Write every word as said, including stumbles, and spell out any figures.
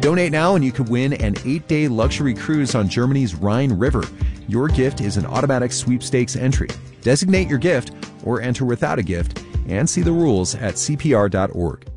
Donate now and you could win an eight-day luxury cruise on Germany's Rhine River. Your gift is an automatic sweepstakes entry. Designate your gift or enter without a gift and see the rules at c p r dot org.